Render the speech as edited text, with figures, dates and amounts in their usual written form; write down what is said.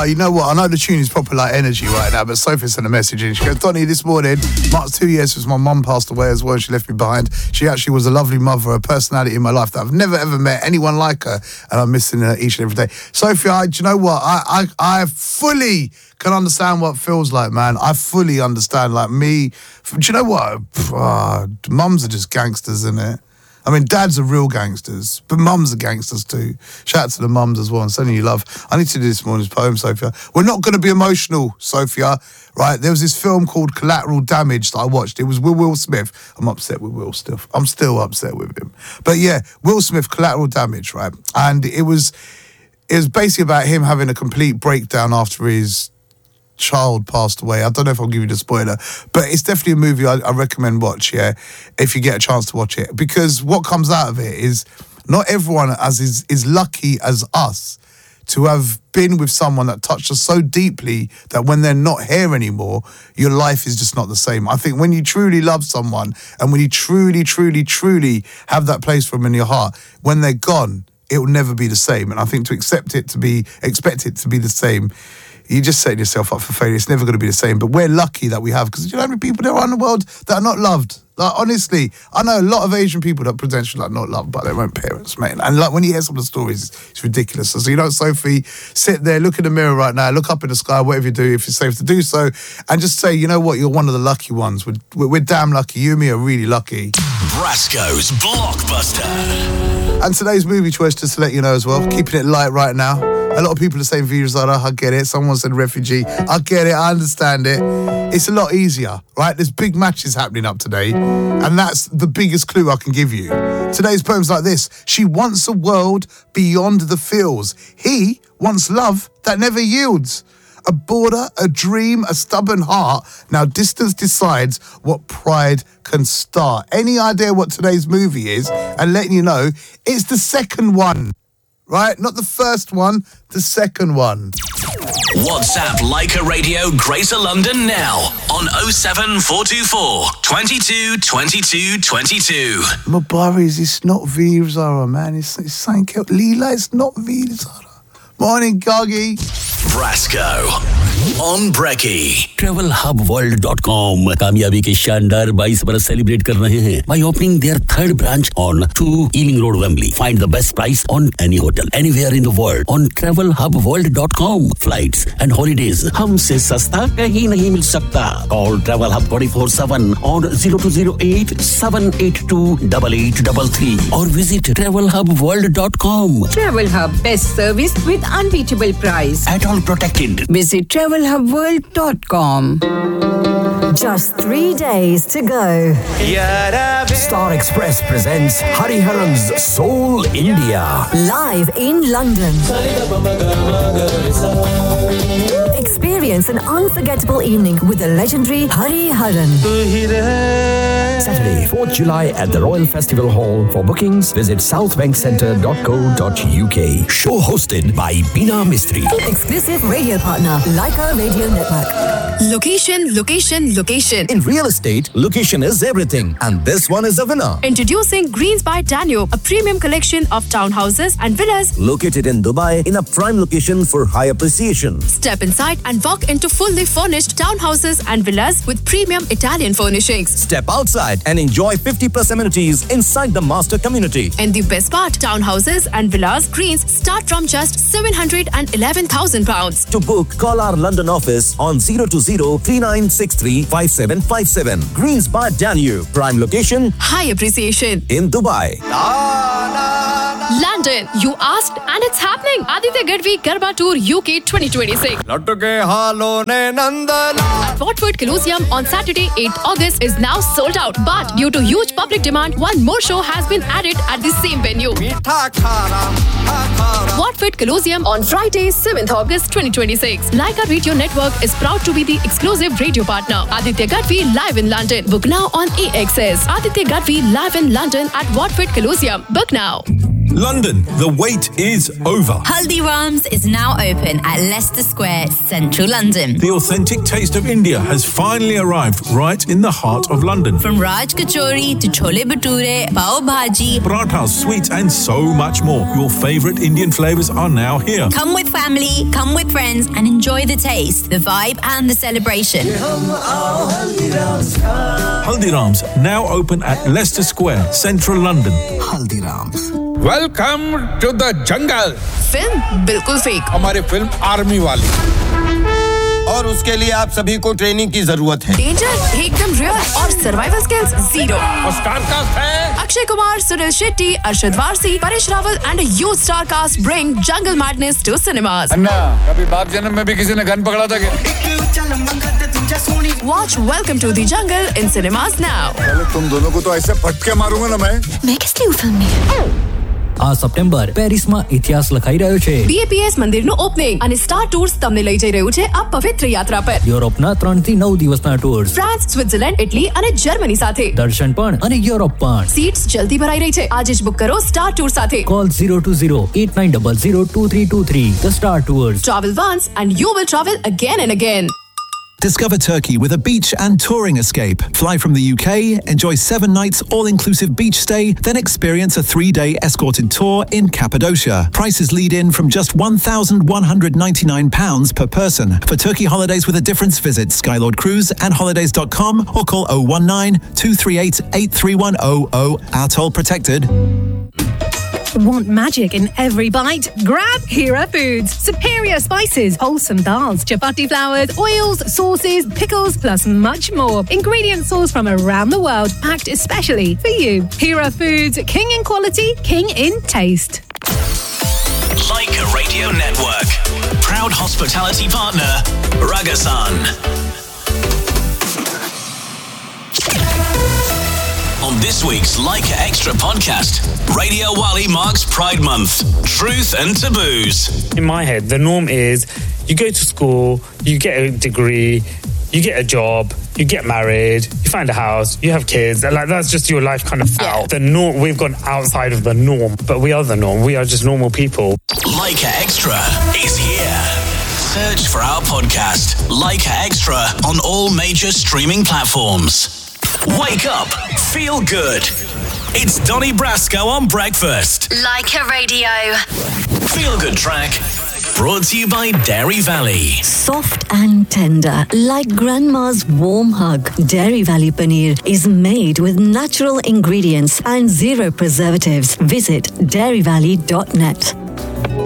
Oh, you know what? I know the tune is proper like energy right now, but Sophie sent a message in. She goes, Donny, this morning marks 2 years since my mum passed away as well. She left me behind. She actually was a lovely mother, a personality in my life that I've never ever met anyone like her, and I'm missing her each and every day. Sophie, do you know what? I fully can understand what it feels like, man. I fully understand. Like me, do you know what? Mums are just gangsters, innit? I mean, dads are real gangsters, but mums are gangsters too. Shout out to the mums as well. I'm sending you love. I need to do this morning's poem, Sophia. We're not going to be emotional, Sophia, right? There was this film called Collateral Damage that I watched. It was with Will Smith. I'm upset with Will still. I'm still upset with him. But yeah, Will Smith, Collateral Damage, right? And it was basically about him having a complete breakdown after his child passed away. I don't know if I'll give you the spoiler, but it's definitely a movie I recommend watch, yeah, if you get a chance to watch it. Because what comes out of it is not everyone is lucky as us to have been with someone that touched us so deeply that when they're not here anymore, your life is just not the same. I think when you truly love someone and when you truly, truly, truly have that place for them in your heart, when they're gone, it will never be the same. And I think to expect it to be the same, you're just setting yourself up for failure. It's never going to be the same. But we're lucky that we have, because you know how many people there are in the world that are not loved? Like, honestly, I know a lot of Asian people that potentially like not loved by their own parents, mate. And like when you hear some of the stories, it's ridiculous. So you know, Sophie, sit there, look in the mirror right now, look up in the sky, whatever you do, if it's safe to do so, and just say, you know what, you're one of the lucky ones. We're damn lucky. You and me are really lucky. Brasco's Blockbuster. And today's movie choice, just to let you know as well, keeping it light right now. A lot of people are saying Vida Zara, I get it. Someone said refugee, I get it, I understand it. It's a lot easier, right? There's big matches happening up today, and that's the biggest clue I can give you. Today's poem's like this. She wants a world beyond the fields. He wants love that never yields. A border, a dream, a stubborn heart. Now distance decides what pride can start. Any idea what today's movie is? And letting you know, it's the second one. Right? Not the first one, the second one. WhatsApp Leica Radio Greater London now on 07424 22 22 22. Mubaris, it's not Vida Zara, man. It's something else. Leela, it's not Vida Zara. Morning, Goggy. Brasco on Brekkie. TravelHubWorld.com कामयाबी के शानदार 22 बरस celebrate कर रहे हैं by opening their third branch on 2 Ealing Road, Wembley. Find the best price on any hotel anywhere in the world on TravelHubWorld.com. Flights and holidays हमसे सस्ता कहीं नहीं मिल सकता. Call Travel Hub 24/7 on 0208 782 8833 or visit TravelHubWorld.com. Travel Hub, best service with unbeatable price. At all protected. Visit TravelHubWorld.com. Just 3 days to go. Star Express presents Hariharan's Soul India. Live in London. Experience an unforgettable evening with the legendary Hariharan. Saturday, 4th July at the Royal Festival Hall. For bookings, visit southbankcenter.co.uk. Show hosted by Bina Mistry. Exclusive radio partner, Leica Radio Network. Location, location, location. In real estate, location is everything. And this one is a winner. Introducing Greens by Danube, a premium collection of townhouses and villas. Located in Dubai in a prime location for high appreciation. Step inside and walk into fully furnished townhouses and villas with premium Italian furnishings. Step outside and enjoy 50+ amenities inside the master community. And the best part, townhouses and villas Greens start from just £711,000. To book, call our London office on 020-3963-5757. Greens by Danube. Prime location. High appreciation. In Dubai. London, you asked and it's happening. Aditya Gadvi Garba Tour UK 2026. At Watford Colosseum on Saturday 8th August is now sold out. But due to huge public demand, one more show has been added at the same venue. Watford Colosseum on Friday 7th August 2026. Leica Radio Network is proud to be the exclusive radio partner. Aditya Gadvi live in London. Book now on AXS. Aditya Gadvi live in London at Watford Colosseum. Book now. London, the wait is over. Haldiram's is now open at Leicester Square, central London. The authentic taste of India has finally arrived right in the heart of London. From Raj Kachori to Chole Bhature, Pav Bhaji, parathas, sweets and so much more. Your favourite Indian flavours are now here. Come with family, come with friends and enjoy the taste, the vibe and the celebration. Haldiram's now open at Leicester Square, central London. Haldiram's. Welcome to the jungle. Film बिल्कुल fake. हमारी film army वाली। और उसके लिए आप सभी को training की जरूरत है। डेंजर एकदम रियल और सर्वाइवल स्किल्स जीरो। और स्टार कास्ट है Akshay Kumar, Sunil Shetty, Arshad Warsi, Paresh Rawal and a huge star cast bring jungle madness to cinemas. अन्ना, कभी बाप जन्म में भी किसी ने गन पकड़ा था क्या? Watch Welcome to the Jungle in cinemas now. तुम दोनों को तो ऐसे फटके मारूंगा ना मैं किस लिए फिल्म में આ સપ્ટેમ્બર પેરિસમાં ઇતિહાસ લખાઈ રહ્યો છે. BAPS મંદિરનું ઓપનિંગ અને સ્ટાર ટૂર્સ તમને લઈ જઈ રહ્યું છે આ પવિત્ર યાત્રા પર. યુરોપના 3 થી 9 દિવસના ટૂર્સ. ફ્રાન્સ, સ્વિટ્ઝરલેન્ડ, ઇટલી અને જર્મની સાથે. દર્શન પણ અને યુરોપ પણ. સીટ્સ જલ્દી ભરાઈ રહી છે. આજે જ બુક કરો સ્ટાર ટૂર સાથે. Call 020-8900-2323. The Star Tours. Travel once and you will travel again and again. Discover Turkey with a beach and touring escape. Fly from the UK, enjoy 7 nights all-inclusive beach stay, then experience a 3-day escorted tour in Cappadocia. Prices lead in from just £1,199 per person. For Turkey holidays with a difference, visit Skylord Cruise and holidays.com or call 019-238-83100. Our toll protected. Want magic in every bite? Grab Hira Foods. Superior spices, wholesome dals, chapati flours, oils, sauces, pickles, plus much more. Ingredient sourced from around the world, packed especially for you. Hira Foods, king in quality, king in taste. Leica Radio Network. Proud hospitality partner, Ragasan. On this week's Leica Extra podcast, Radio Wali marks Pride Month, Truth and Taboos. In my head, the norm is you go to school, you get a degree, you get a job, you get married, you find a house, you have kids, and like that's just your life kind of out. The norm, we've gone outside of the norm, but we are the norm. We are just normal people. Leica Extra is here. Search for our podcast, Leica Extra, on all major streaming platforms. Wake up, feel good. It's Donny Brasco on breakfast. Leica Radio. Feel good track. Brought to you by Dairy Valley. Soft and tender, like grandma's warm hug. Dairy Valley Paneer is made with natural ingredients and zero preservatives. Visit dairyvalley.net.